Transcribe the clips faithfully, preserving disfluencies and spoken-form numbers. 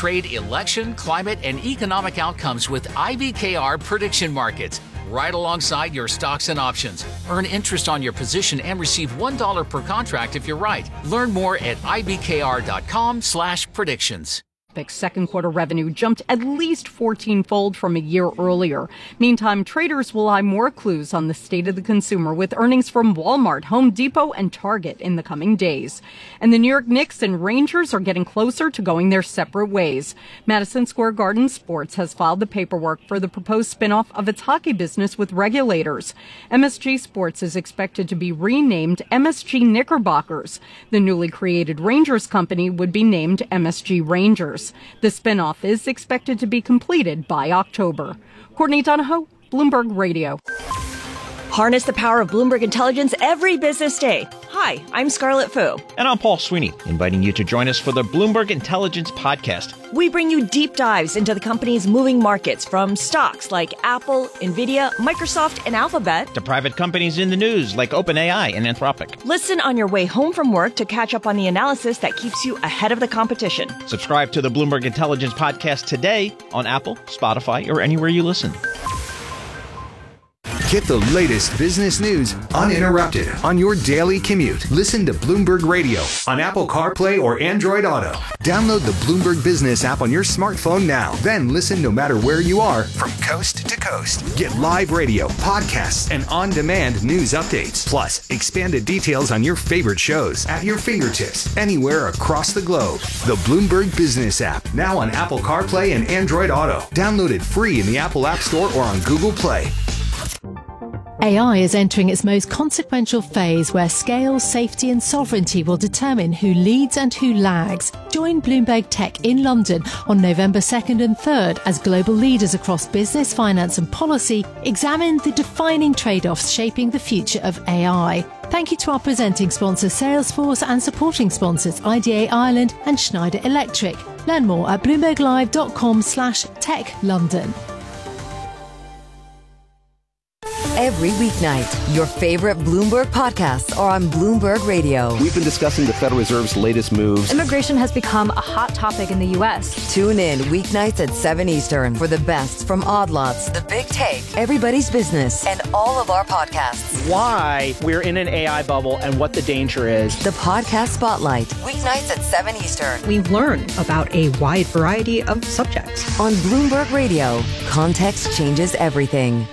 trade, election, climate, and economic outcomes with I B K R prediction markets, right alongside your stocks and options. Earn interest on your position and receive one dollar per contract if you're right. Learn more at ibkr.com slash predictions. Second quarter revenue jumped at least fourteen-fold from a year earlier. Meantime, traders will eye more clues on the state of the consumer with earnings from Walmart, Home Depot, and Target in the coming days. And the New York Knicks and Rangers are getting closer to going their separate ways. Madison Square Garden Sports has filed the paperwork for the proposed spinoff of its hockey business with regulators. M S G Sports is expected to be renamed M S G Knickerbockers. The newly created Rangers company would be named M S G Rangers. The spinoff is expected to be completed by October. Courtney Donahoe, Bloomberg Radio. Harness the power of Bloomberg Intelligence every business day. Hi, I'm Scarlett Fu. And I'm Paul Sweeney, inviting you to join us for the Bloomberg Intelligence Podcast. We bring you deep dives into the company's moving markets, from stocks like Apple, Nvidia, Microsoft, and Alphabet, to private companies in the news like OpenAI and Anthropic. Listen on your way home from work to catch up on the analysis that keeps you ahead of the competition. Subscribe to the Bloomberg Intelligence Podcast today on Apple, Spotify, or anywhere you listen. Get the latest business news uninterrupted on your daily commute. Listen to Bloomberg Radio on Apple CarPlay or Android Auto. Download the Bloomberg Business app on your smartphone now. Then listen no matter where you are from coast to coast. Get live radio, podcasts, and on-demand news updates. Plus, expanded details on your favorite shows at your fingertips anywhere across the globe. The Bloomberg Business app, now on Apple CarPlay and Android Auto. Download it free in the Apple App Store or on Google Play. A I is entering its most consequential phase, where scale, safety and sovereignty will determine who leads and who lags. Join Bloomberg Tech in London on November second and third as global leaders across business, finance and policy examine the defining trade-offs shaping the future of A I. Thank you to our presenting sponsor Salesforce and supporting sponsors I D A Ireland and Schneider Electric. Learn more at bloomberglive.com slash tech London. Every weeknight, your favorite Bloomberg podcasts are on Bloomberg Radio. We've been discussing the Federal Reserve's latest moves. Immigration has become a hot topic in the U S. Tune in weeknights at seven Eastern for the best from Odd Lots, The Big Take, Everybody's Business, and all of our podcasts. Why we're in an A I bubble and what the danger is. The Podcast Spotlight, weeknights at seven Eastern. We learn about a wide variety of subjects. On Bloomberg Radio, context changes everything.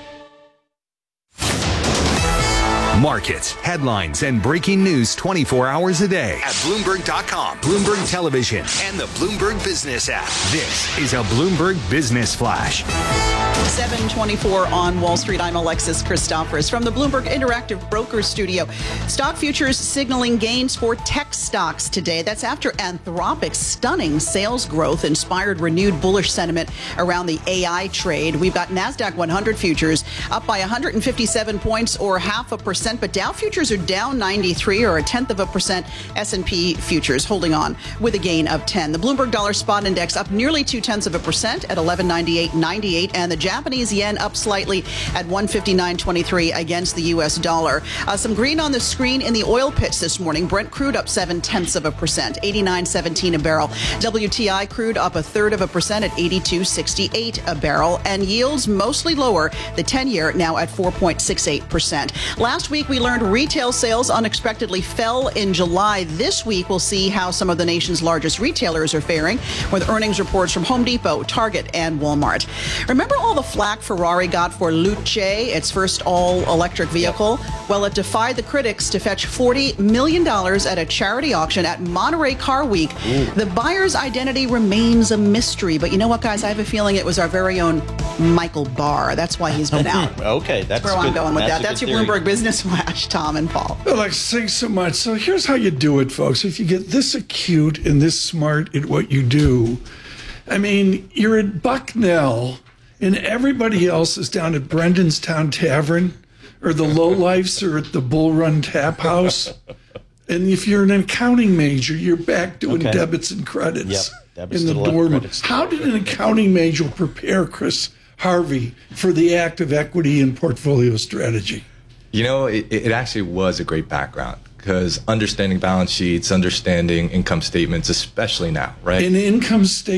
Markets, headlines, and breaking news twenty-four hours a day at Bloomberg dot com, Bloomberg Television, and the Bloomberg Business app. This is a Bloomberg Business Flash. seven twenty-four on Wall Street. I'm Alexis Christoforous from the Bloomberg Interactive Brokers Studio. Stock futures signaling gains for tech stocks today. That's after Anthropic's stunning sales growth inspired renewed bullish sentiment around the A I trade. We've got NASDAQ one hundred futures up by one hundred fifty-seven points, or half a percent, but Dow futures are down ninety-three, or a tenth of a percent. S and P futures holding on with a gain of ten. The Bloomberg Dollar Spot Index up nearly two tenths of a percent at eleven ninety-eight ninety-eight, and the Japanese yen up slightly at one fifty-nine twenty-three against the U S dollar. Uh, some green on the screen in the oil pits this morning. Brent crude up seven tenths of a percent, eighty-nine seventeen a barrel. W T I crude up a third of a percent at eighty-two sixty-eight a barrel, and yields mostly lower. The ten-year now at four point six eight percent. Last week we learned retail sales unexpectedly fell in July. This week we'll see how some of the nation's largest retailers are faring, with earnings reports from Home Depot, Target, and Walmart. Remember all the flack Ferrari got for Luce, its first all-electric vehicle? Well, it defied the critics to fetch forty million dollars at a charity auction at Monterey Car Week. Ooh. The buyer's identity remains a mystery, but you know what, guys? I have a feeling it was our very own Michael Barr. That's why he's been out. Okay, that's, that's where good. I'm going with that's that. That's your theory. Bloomberg Business Flash, Tom and Paul. Alex, thanks so much. So here's how you do it, folks. If you get this acute and this smart at what you do, I mean, you're at Bucknell, and everybody else is down at Brendan's Town Tavern, or the Lowlifes are at the Bull Run Tap House. And if you're an accounting major, you're back doing okay. debits and credits yep. in the dorm. How did an accounting major prepare Chris Harvey for the act of equity and portfolio strategy? You know, it, it actually was a great background, because understanding balance sheets, understanding income statements, especially now, right? An income statement.